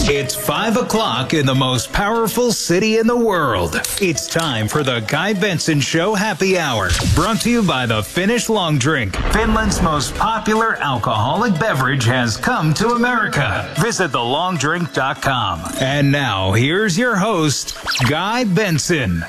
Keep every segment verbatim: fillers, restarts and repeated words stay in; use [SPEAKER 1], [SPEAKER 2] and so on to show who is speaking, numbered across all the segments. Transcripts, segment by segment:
[SPEAKER 1] It's five o'clock in the most powerful city in the world. It's time for the Guy Benson Show Happy Hour, brought to you by the Finnish Long Drink. Finland's most popular alcoholic beverage has come to America. Visit the long drink dot com. And now, here's your host, Guy Benson.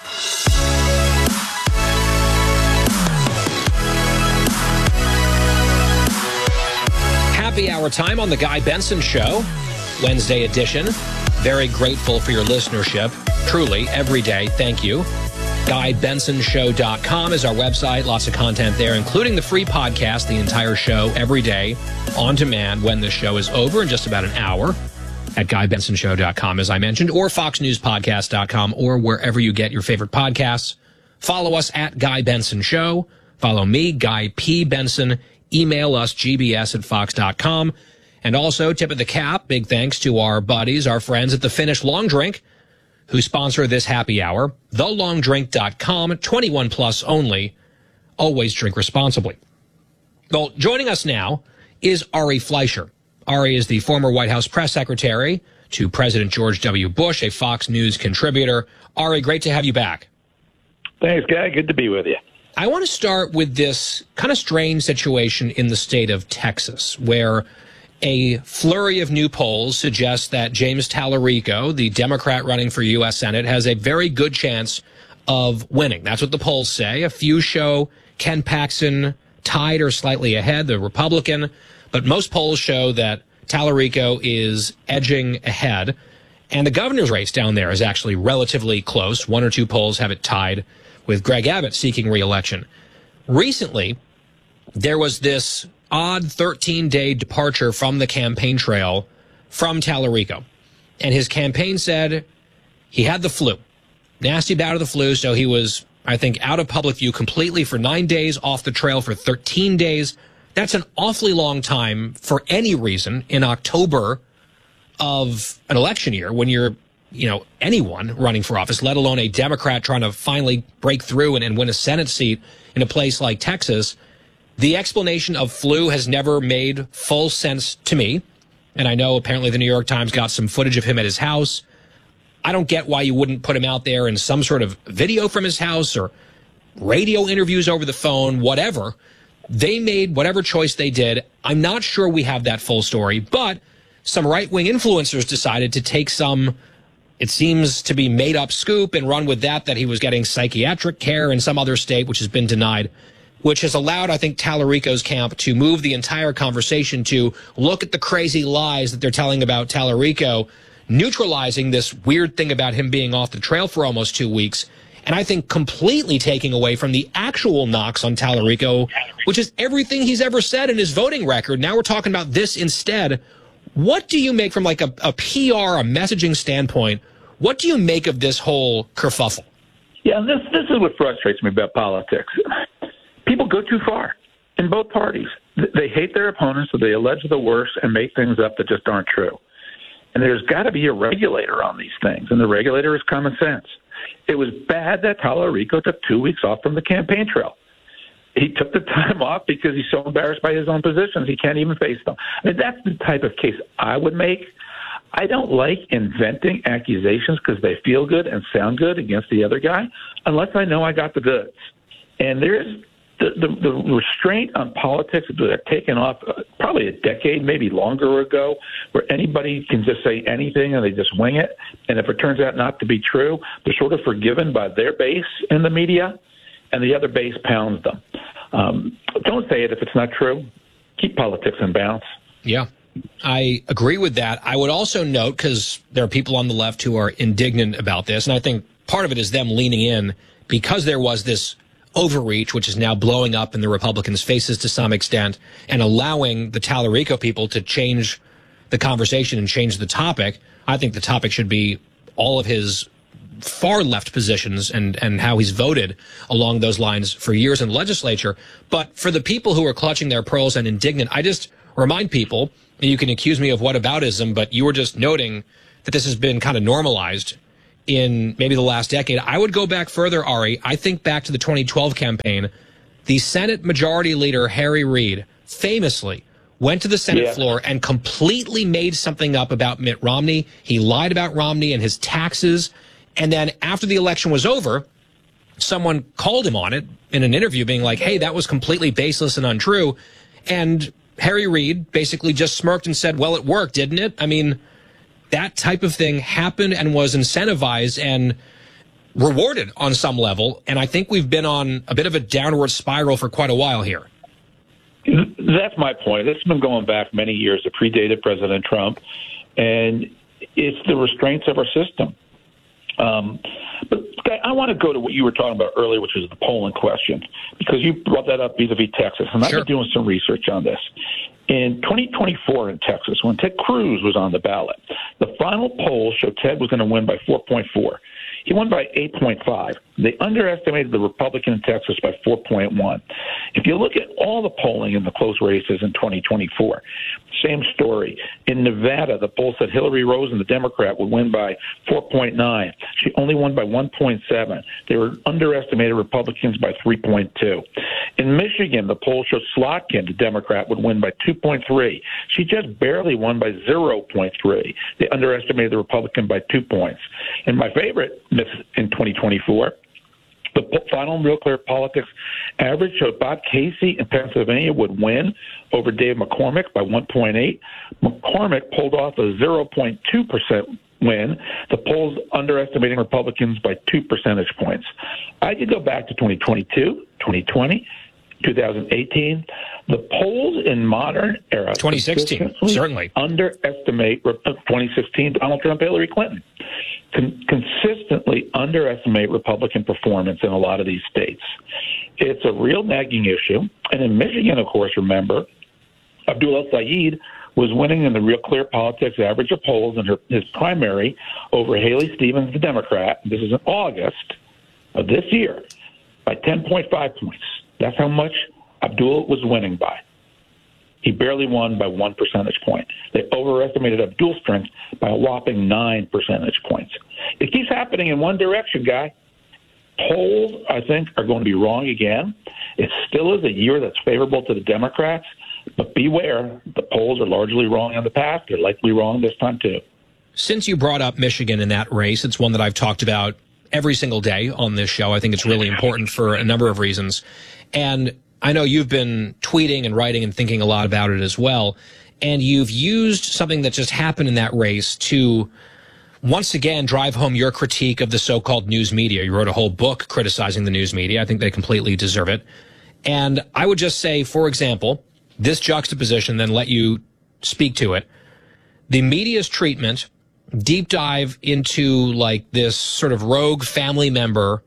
[SPEAKER 2] Happy hour time on the Guy Benson Show, Wednesday edition. Very grateful for your listenership. Truly, every day. Thank you. Guy Benson Show dot com is our website. Lots of content there, including the free podcast, the entire show, every day, on demand when the show is over in just about an hour at Guy Benson Show dot com, as I mentioned, or Fox News Podcast dot com, or wherever you get your favorite podcasts. Follow us at Guy Benson Show. Follow me, Guy P. Benson. Email us, g b s at fox dot com. And also, tip of the cap, big thanks to our buddies, our friends at the Finnish Long Drink, who sponsor this happy hour. the long drink dot com, twenty-one plus only. Always drink responsibly. Well, joining us now is Ari Fleischer. Ari is the former White House press secretary to President George W. Bush, a Fox News contributor. Ari, great to have you back.
[SPEAKER 3] Thanks, Guy. Good to be with you.
[SPEAKER 2] I want to start with this kind of strange situation in the state of Texas, where a flurry of new polls suggests that James Tallarico, the Democrat running for U S Senate, has a very good chance of winning. That's what the polls say. A few show Ken Paxton tied or slightly ahead, the Republican, but most polls show that Tallarico is edging ahead. And the governor's race down there is actually relatively close. One or two polls have it tied, with Greg Abbott seeking re-election. Recently, there was this odd thirteen-day departure from the campaign trail from Tallarico. And his campaign said he had the flu, nasty bout of the flu, so he was, I think, out of public view completely for nine days, off the trail for thirteen days. That's an awfully long time for any reason in October of an election year when you're, you know, anyone running for office, let alone a Democrat trying to finally break through and, and win a Senate seat in a place like Texas. The explanation of flu has never made full sense to me. And I know apparently the New York Times got some footage of him at his house. I don't get why you wouldn't put him out there in some sort of video from his house or radio interviews over the phone, whatever. They made whatever choice they did. I'm not sure we have that full story, but some right-wing influencers decided to take some, it seems to be made-up scoop and run with that, that he was getting psychiatric care in some other state, which has been denied, which has allowed, I think, Tallarico's camp to move the entire conversation to look at the crazy lies that they're telling about Tallarico, neutralizing this weird thing about him being off the trail for almost two weeks, and I think completely taking away from the actual knocks on Tallarico, which is everything he's ever said in his voting record. Now we're talking about this instead. What do you make from like a, a P R, a messaging standpoint? What do you make of this whole kerfuffle?
[SPEAKER 3] Yeah, this this is what frustrates me about politics. People go too far in both parties. They hate their opponents, so they allege the worst and make things up that just aren't true. And there's got to be a regulator on these things, and the regulator is common sense. It was bad that Tallarico took two weeks off from the campaign trail. He took the time off because he's so embarrassed by his own positions he can't even face them. I mean, that's the type of case I would make. I don't like inventing accusations because they feel good and sound good against the other guy unless I know I got the goods. And there's the, the, the restraint on politics that are taken off uh, probably a decade, maybe longer ago, where anybody can just say anything and they just wing it. And if it turns out not to be true, they're sort of forgiven by their base in the media, and the other base pounds them. Um, don't say it if it's not true. Keep politics in balance.
[SPEAKER 2] Yeah, I agree with that. I would also note, because there are people on the left who are indignant about this, and I think part of it is them leaning in because there was this overreach, which is now blowing up in the Republicans' faces to some extent, and allowing the Tallarico people to change the conversation and change the topic. I think the topic should be all of his far left positions and, and how he's voted along those lines for years in the legislature. But for the people who are clutching their pearls and indignant, I just remind people, and you can accuse me of whataboutism, but you were just noting that this has been kind of normalized in maybe the last decade. I would go back further, Ari. I think back to the twenty twelve campaign. The Senate Majority Leader, Harry Reid, famously went to the Senate
[SPEAKER 3] Yeah.
[SPEAKER 2] floor and completely made something up about Mitt Romney. He lied about Romney and his taxes. And then after the election was over, someone called him on it in an interview being like, hey, that was completely baseless and untrue. And Harry Reid basically just smirked and said, well, it worked, didn't it? I mean, that type of thing happened and was incentivized and rewarded on some level. And I think we've been on a bit of a downward spiral for quite a while here.
[SPEAKER 3] That's my point. This has been going back many years. It predated President Trump, and it's the restraints of our system. Um, but I want to go to what you were talking about earlier, which is the polling question, because you brought that up vis-a-vis Texas, and
[SPEAKER 2] Sure.
[SPEAKER 3] I've been doing some research on this. In twenty twenty-four in Texas, when Ted Cruz was on the ballot, the final poll showed Ted was going to win by four point four. He won by eight point five. They underestimated the Republican in Texas by four point one. If you look at all the polling in the close races in twenty twenty-four, same story. In Nevada, the poll said Hillary Rosen, the Democrat, would win by four point nine. She only won by one point seven. They were underestimated Republicans by three point two. In Michigan, the poll showed Slotkin, the Democrat, would win by two point three. She just barely won by zero point three. They underestimated the Republican by two points. And my favorite miss in twenty twenty-four, the final Real Clear Politics average showed Bob Casey in Pennsylvania would win over Dave McCormick by one point eight. McCormick pulled off a zero point two percent win. The polls underestimating Republicans by two percentage points. I could go back to twenty twenty-two, twenty twenty, two thousand eighteen. The polls in modern era
[SPEAKER 2] twenty sixteen, certainly.
[SPEAKER 3] underestimate twenty sixteen, Donald Trump, Hillary Clinton. Con- consistently underestimate Republican performance in a lot of these states. It's a real nagging issue. And in Michigan, of course, remember, Abdul El-Sayed was winning in the Real Clear Politics average of polls in her, his primary over Haley Stevens, the Democrat. This is in August of this year, by ten point five points. That's how much Abdul was winning by. He barely won by one percentage point. They overestimated Abdul's strength by a whopping nine percentage points. It keeps happening in one direction, Guy. Polls, I think, are going to be wrong again. It still is a year that's favorable to the Democrats, but beware, the polls are largely wrong in the past. They're likely wrong this time, too.
[SPEAKER 2] Since you brought up Michigan in that race, it's one that I've talked about every single day on this show. I think it's really important for a number of reasons. And I know you've been tweeting and writing and thinking a lot about it as well. And you've used something that just happened in that race to once again drive home your critique of the so-called news media. You wrote a whole book criticizing the news media. I think they completely deserve it. And I would just say, for example, this juxtaposition, then let you speak to it. The media's treatment, deep dive into like this sort of rogue family member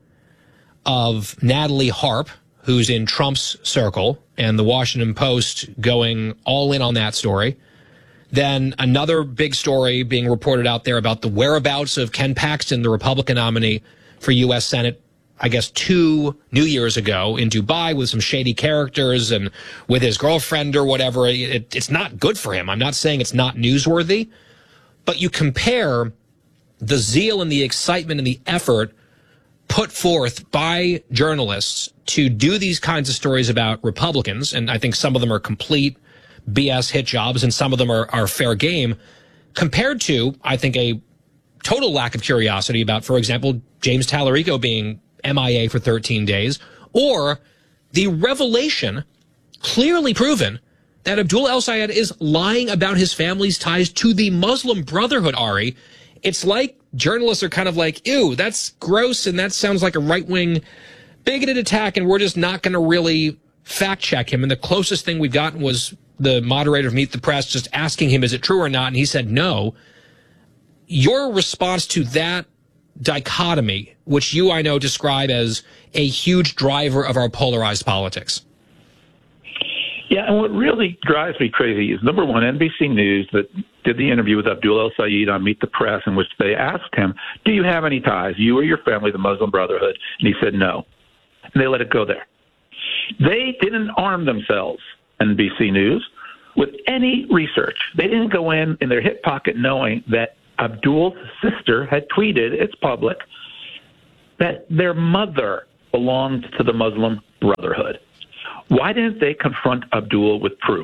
[SPEAKER 2] of Natalie Harp, who's in Trump's circle, and the Washington Post going all in on that story. Then another big story being reported out there about the whereabouts of Ken Paxton, the Republican nominee for U S Senate, I guess two New Years ago in Dubai with some shady characters and with his girlfriend or whatever. It, it's not good for him. I'm not saying it's not newsworthy, but you compare the zeal and the excitement and the effort put forth by journalists to do these kinds of stories about Republicans, and I think some of them are complete B S hit jobs and some of them are, are fair game, compared to, I think, a total lack of curiosity about, for example, James Tallarico being M I A for thirteen days, or the revelation, clearly proven, that Abdul El-Sayed is lying about his family's ties to the Muslim Brotherhood, Ari. It's like journalists are kind of like, ew, that's gross, and that sounds like a right-wing bigoted attack, and we're just not going to really fact-check him. And the closest thing we've gotten was the moderator of Meet the Press just asking him, is it true or not? And he said no. Your response to that dichotomy, which you, I know, describe as a huge driver of our polarized politics.
[SPEAKER 3] Yeah, and what really drives me crazy is, number one, N B C News that did the interview with Abdul El-Sayed on Meet the Press, in which they asked him, do you have any ties, you or your family, the Muslim Brotherhood? And he said no. And they let it go there. They didn't arm themselves, N B C News, with any research. They didn't go in in their hip pocket knowing that Abdul's sister had tweeted, it's public, that their mother belonged to the Muslim Brotherhood. Why didn't they confront Abdul with proof?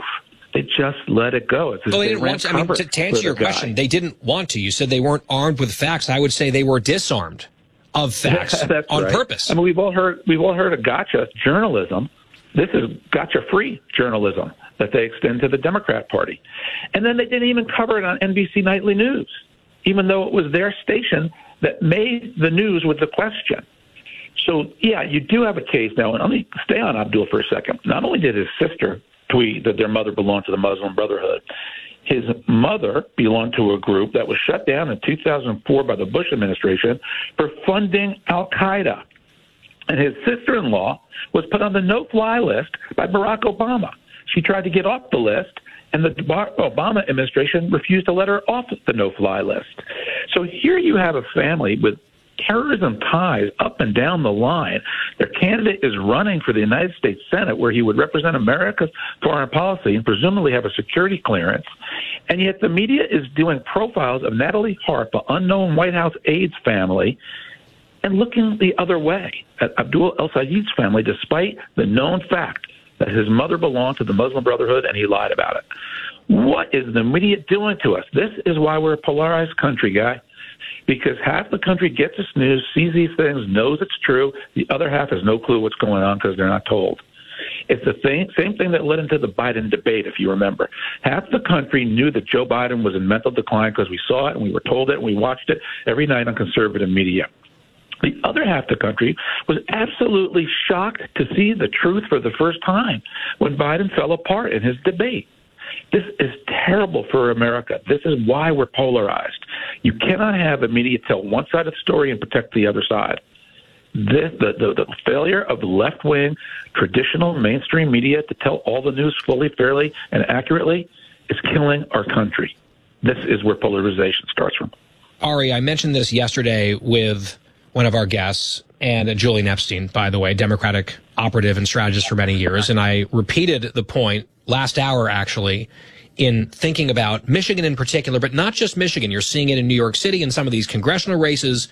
[SPEAKER 3] They just let it go. It's as
[SPEAKER 2] well, they
[SPEAKER 3] they
[SPEAKER 2] didn't want to. I mean, to, to answer your question, they didn't want to. You said they weren't armed with facts. I would say they were disarmed of facts
[SPEAKER 3] That's
[SPEAKER 2] on
[SPEAKER 3] right.
[SPEAKER 2] purpose.
[SPEAKER 3] I mean, we've all heard we've all heard of gotcha journalism. This is gotcha-free journalism that they extend to the Democrat Party, and then they didn't even cover it on N B C Nightly News, even though it was their station that made the news with the question. So, yeah, you do have a case now, and let me stay on Abdul for a second. Not only did his sister tweet that their mother belonged to the Muslim Brotherhood, his mother belonged to a group that was shut down in two thousand four by the Bush administration for funding al-Qaeda. And his sister-in-law was put on the no-fly list by Barack Obama. She tried to get off the list, and the Obama administration refused to let her off the no-fly list. So here you have a family with terrorism ties up and down the line. Their candidate is running for the United States Senate, where he would represent America's foreign policy and presumably have a security clearance. And yet the media is doing profiles of Natalie Harp, an unknown White House aides family, and looking the other way at Abdul El-Sayed's family, despite the known fact that his mother belonged to the Muslim Brotherhood and he lied about it. What is the media doing to us? This is why we're a polarized country, guy. Because half the country gets this news, sees these things, knows it's true. The other half has no clue what's going on because they're not told. It's the same, same thing that led into the Biden debate, if you remember. Half the country knew that Joe Biden was in mental decline because we saw it and we were told it and we watched it every night on conservative media. The other half of the country was absolutely shocked to see the truth for the first time when Biden fell apart in his debate. This is terrible for America. This is why we're polarized. You cannot have the media tell one side of the story and protect the other side. This, the, the, the failure of the left-wing, traditional mainstream media to tell all the news fully, fairly, and accurately is killing our country. This is where polarization starts from.
[SPEAKER 2] Ari, I mentioned this yesterday with one of our guests, and uh, Julian Epstein, by the way, Democratic operative and strategist for many years, and I repeated the point last hour, actually, in thinking about Michigan in particular, but not just Michigan. You're seeing it in New York City in some of these congressional races.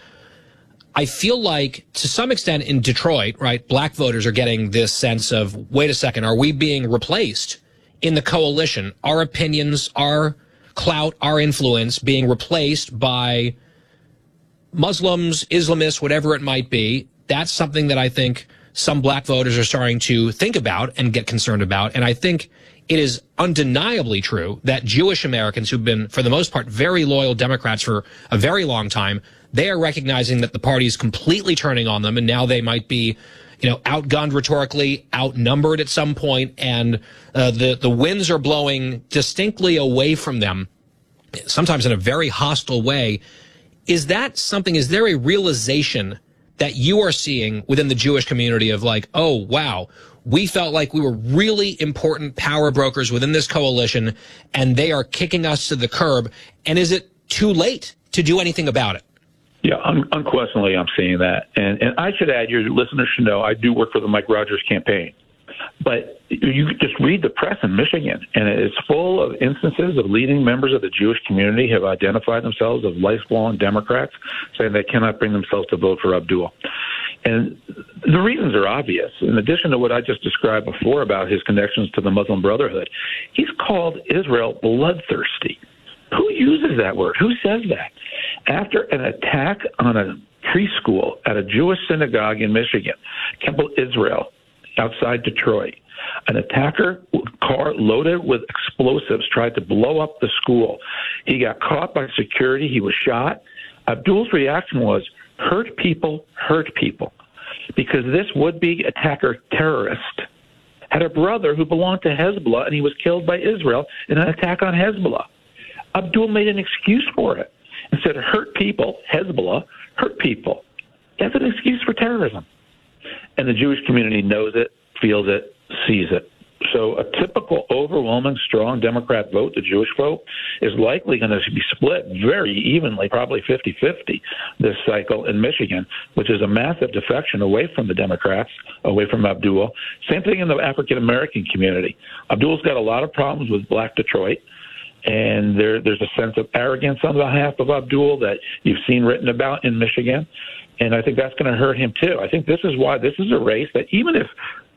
[SPEAKER 2] I feel like, to some extent, in Detroit, right, black voters are getting this sense of, wait a second, are we being replaced in the coalition? Our opinions, our clout, our influence being replaced by Muslims, Islamists, whatever it might be. That's something that I think some black voters are starting to think about and get concerned about. And I think it is undeniably true that Jewish Americans who've been, for the most part, very loyal Democrats for a very long time, they are recognizing that the party is completely turning on them, and now they might be, you know, outgunned rhetorically, outnumbered at some point, and uh, the, the winds are blowing distinctly away from them, sometimes in a very hostile way. Is that something, is there a realization that you are seeing within the Jewish community of like, oh, wow, we felt like we were really important power brokers within this coalition, and they are kicking us to the curb? And is it too late to do anything about it?
[SPEAKER 3] Yeah, un- unquestionably, I'm seeing that. And, and I should add, your listeners should know, I do work for the Mike Rogers campaign. But you just read the press in Michigan, and it's full of instances of leading members of the Jewish community have identified themselves as lifelong Democrats, saying they cannot bring themselves to vote for Abdul. And the reasons are obvious. In addition to what I just described before about his connections to the Muslim Brotherhood, he's called Israel bloodthirsty. Who uses that word? Who says that? After an attack on a preschool at a Jewish synagogue in Michigan, Temple Israel, outside Detroit, an attacker car loaded with explosives tried to blow up the school. He got caught by security. He was shot. Abdul's reaction was, hurt people, hurt people, because this would-be attacker terrorist had a brother who belonged to Hezbollah, and he was killed by Israel in an attack on Hezbollah. Abdul made an excuse for it and said, hurt people, Hezbollah, hurt people. That's an excuse for terrorism. And the Jewish community knows it, feels it, sees it. So a typical overwhelming strong Democrat vote, the Jewish vote, is likely going to be split very evenly, probably fifty-fifty this cycle in Michigan, which is a massive defection away from the Democrats, away from Abdul. Same thing in the African-American community. Abdul's got a lot of problems with Black Detroit. And there, there's a sense of arrogance on behalf of Abdul that you've seen written about in Michigan. And I think that's going to hurt him, too. I think this is why this is a race that even if